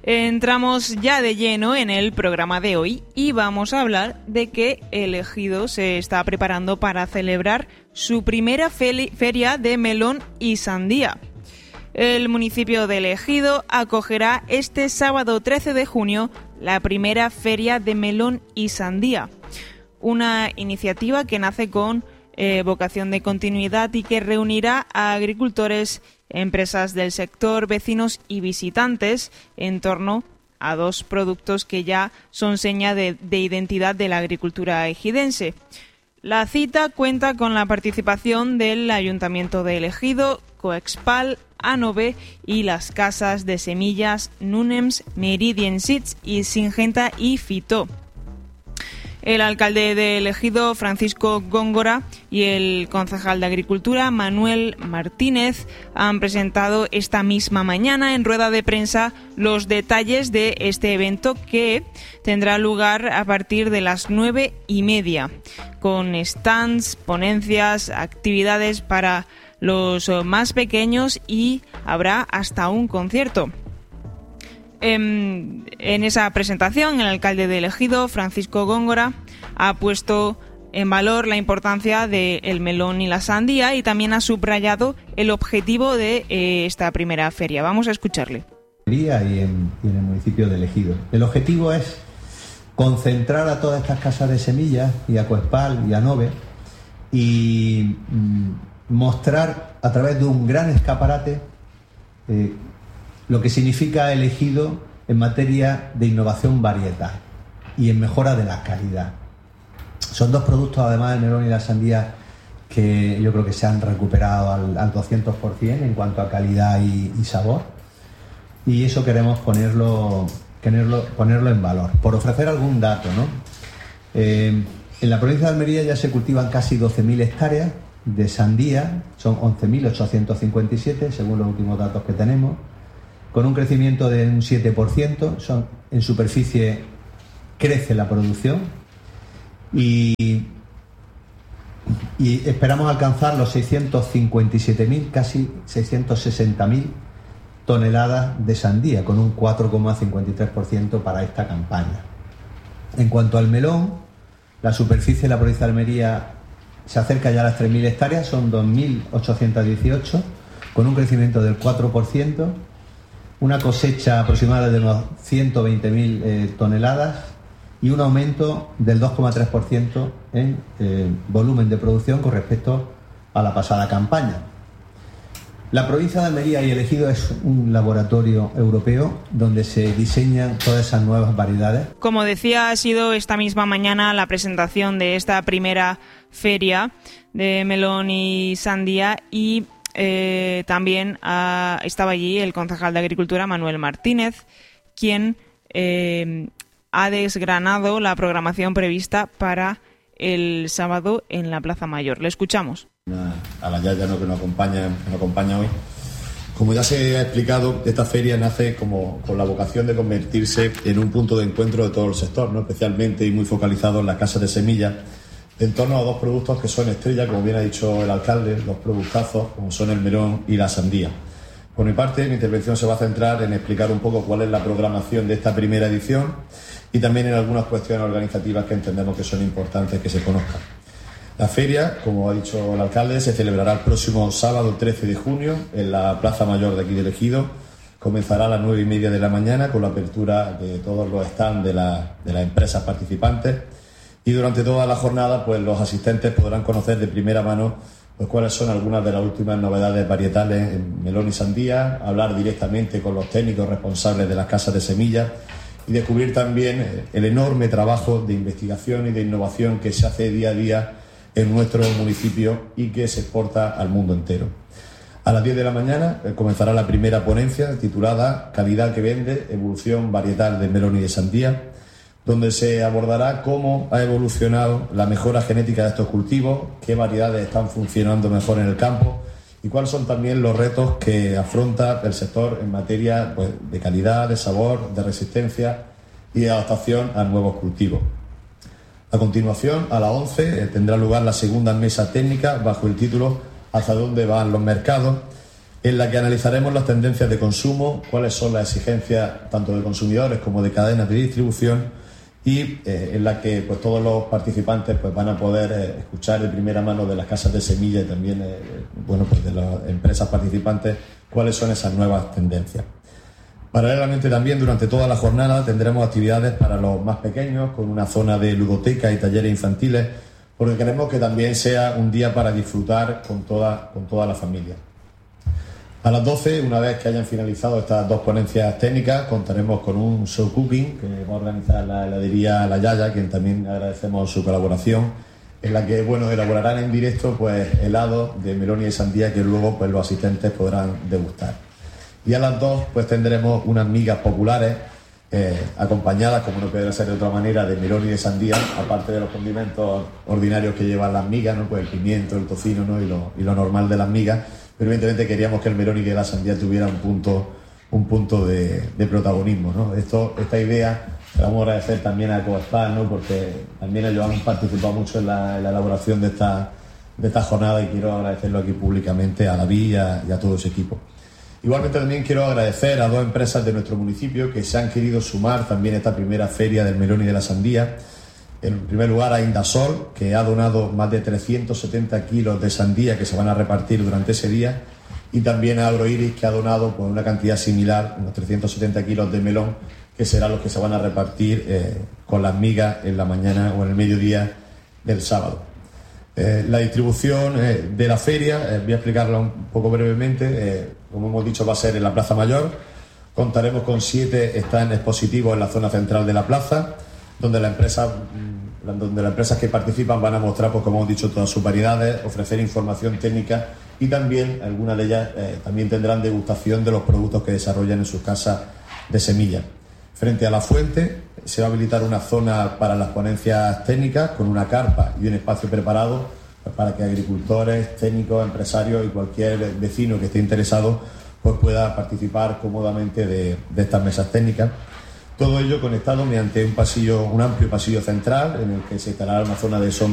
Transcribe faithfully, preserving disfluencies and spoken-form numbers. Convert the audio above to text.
Entramos ya de lleno en el programa de hoy y vamos a hablar de que el Ejido se está preparando para celebrar su primera fe- feria de melón y sandía. El municipio de El Ejido acogerá este sábado trece de junio la primera feria de melón y sandía, una iniciativa que nace con eh, vocación de continuidad y que reunirá a agricultores, empresas del sector, vecinos y visitantes en torno a dos productos que ya son seña de, de identidad de la agricultura ejidense. La cita cuenta con la participación del Ayuntamiento de El Ejido, Coexpal, Anove y las casas de semillas Nunems, Meridian Seeds y Singenta y Fito. El alcalde de El Ejido, Francisco Góngora, y el concejal de Agricultura, Manuel Martínez, han presentado esta misma mañana en rueda de prensa los detalles de este evento que tendrá lugar a partir de las nueve y media, con stands, ponencias, actividades para los más pequeños y habrá hasta un concierto. En, en esa presentación, el alcalde de El Ejido, Francisco Góngora, ha puesto en valor la importancia del melón y la sandía y también ha subrayado el objetivo de eh, esta primera feria. Vamos a escucharle. Y en, y en el municipio de El Ejido. El objetivo es concentrar a todas estas casas de semillas y a Coexpal y a Anove y mm, mostrar a través de un gran escaparate eh, lo que significa El Ejido en materia de innovación varietal y en mejora de la calidad. Son dos productos, además, el melón y la sandía, que yo creo que se han recuperado al, al doscientos por ciento en cuanto a calidad y, y sabor, y eso queremos ponerlo, ponerlo, ponerlo en valor, por ofrecer algún dato, ¿no? Eh, en la provincia de Almería ya se cultivan casi doce mil hectáreas de sandía, son once mil ochocientos cincuenta y siete según los últimos datos que tenemos, con un crecimiento de un siete por ciento, son, en superficie crece la producción y, y esperamos alcanzar los seiscientos cincuenta y siete mil, casi seiscientos sesenta mil toneladas de sandía, con un cuatro coma cincuenta y tres por ciento para esta campaña. En cuanto al melón, la superficie de la provincia de Almería se acerca ya a las tres mil hectáreas, son dos mil ochocientos dieciocho, con un crecimiento del cuatro por ciento, una cosecha aproximada de unos ciento veinte mil eh, toneladas y un aumento del dos coma tres por ciento en eh, volumen de producción con respecto a la pasada campaña. La provincia de Almería y El Ejido es un laboratorio europeo donde se diseñan todas esas nuevas variedades. Como decía, ha sido esta misma mañana la presentación de esta primera feria de melón y sandía y Eh, también ha, estaba allí el concejal de Agricultura, Manuel Martínez, quien eh, ha desgranado la programación prevista para el sábado en la Plaza Mayor. Le escuchamos. A la Yaya, ¿no?, que nos acompaña, que nos acompaña hoy. Como ya se ha explicado, esta feria nace como con la vocación de convertirse en un punto de encuentro de todo el sector, ¿no?, especialmente y muy focalizado en las casas de semillas, en torno a dos productos que son estrella, como bien ha dicho el alcalde, los productazos, como son el melón y la sandía. Por mi parte, mi intervención se va a centrar en explicar un poco cuál es la programación de esta primera edición y también en algunas cuestiones organizativas que entendemos que son importantes que se conozcan. La feria, como ha dicho el alcalde, se celebrará el próximo sábado trece de junio en la Plaza Mayor de aquí de El Ejido. Comenzará a las nueve y media de la mañana con la apertura de todos los stands de, la, de las empresas participantes. Y durante toda la jornada, pues los asistentes podrán conocer de primera mano pues cuáles son algunas de las últimas novedades varietales en melón y sandía, hablar directamente con los técnicos responsables de las casas de semillas y descubrir también el enorme trabajo de investigación y de innovación que se hace día a día en nuestro municipio y que se exporta al mundo entero. A las diez de la mañana comenzará la primera ponencia titulada Calidad que vende, evolución varietal de melón y de sandía, donde se abordará cómo ha evolucionado la mejora genética de estos cultivos, qué variedades están funcionando mejor en el campo y cuáles son también los retos que afronta el sector en materia, pues, de calidad, de sabor, de resistencia y de adaptación a nuevos cultivos. A continuación, a las once, tendrá lugar la segunda mesa técnica bajo el título ¿Hacia dónde van los mercados?, en la que analizaremos las tendencias de consumo, cuáles son las exigencias tanto de consumidores como de cadenas de distribución, y eh, en la que pues todos los participantes pues van a poder eh, escuchar de primera mano de las casas de semilla y también eh, bueno pues de las empresas participantes cuáles son esas nuevas tendencias. Paralelamente también durante toda la jornada tendremos actividades para los más pequeños con una zona de ludoteca y talleres infantiles, porque queremos que también sea un día para disfrutar con toda, con toda la familia. A las doce, una vez que hayan finalizado estas dos ponencias técnicas, contaremos con un show cooking que va a organizar la heladería La Yaya, a quien también agradecemos su colaboración, en la que bueno elaborarán en directo pues helados de melón y de sandía que luego pues los asistentes podrán degustar. Y a las dos pues tendremos unas migas populares eh, acompañadas, como no podría ser de otra manera, de melón y de sandía, aparte de los condimentos ordinarios que llevan las migas, ¿no? Pues el pimiento, el tocino, ¿no? y, lo, y lo normal de las migas. Pero evidentemente queríamos que el melón y que la sandía tuviera un punto, un punto de, de protagonismo, ¿no? Esto, esta idea le vamos a agradecer también a Coespal, ¿no? Porque también ellos han participado mucho en la, en la elaboración de esta, de esta jornada, y quiero agradecerlo aquí públicamente a David y a, y a todo ese equipo. Igualmente también quiero agradecer a dos empresas de nuestro municipio que se han querido sumar también a esta primera feria del melón y de la sandía. En primer lugar a Indasol, que ha donado más de trescientos setenta kilos de sandía que se van a repartir durante ese día, y también a Agroiris, que ha donado pues, una cantidad similar, unos trescientos setenta kilos de melón, que serán los que se van a repartir eh, con las migas en la mañana o en el mediodía del sábado. Eh, la distribución eh, de la feria, eh, voy a explicarla un poco brevemente, eh, como hemos dicho va a ser en la Plaza Mayor. Contaremos con siete stands expositivos en la zona central de la plaza, donde, la empresa, donde las empresas que participan van a mostrar, pues, como hemos dicho, todas sus variedades, ofrecer información técnica, y también algunas de ellas eh, también tendrán degustación de los productos que desarrollan en sus casas de semilla. Frente a la fuente se va a habilitar una zona para las ponencias técnicas con una carpa y un espacio preparado pues, para que agricultores, técnicos, empresarios y cualquier vecino que esté interesado pues, pueda participar cómodamente de, de estas mesas técnicas. Todo ello conectado mediante un pasillo, un amplio pasillo central en el que se instalará una zona de sombra